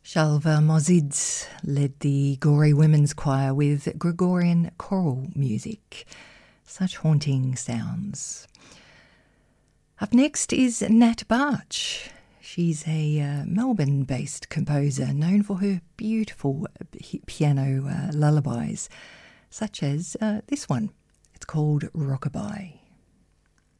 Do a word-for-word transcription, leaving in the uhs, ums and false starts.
Shalva Mozid led the Gorey Women's Choir with Gregorian choral music. Such haunting sounds. Up next is Nat Barch. She's a uh, Melbourne-based composer known for her beautiful piano uh, lullabies, such as uh, this one. It's called Rockabye.